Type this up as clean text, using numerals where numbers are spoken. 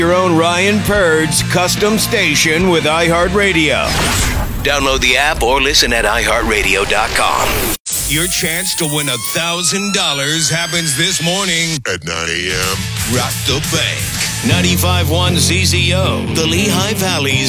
Your own Ryan Purd's custom station with iHeartRadio. Download the app or listen at iHeartRadio.com. Your chance to win $1,000 happens this morning at 9 a.m. Rock the Bank. 95.1 ZZO, the Lehigh Valley's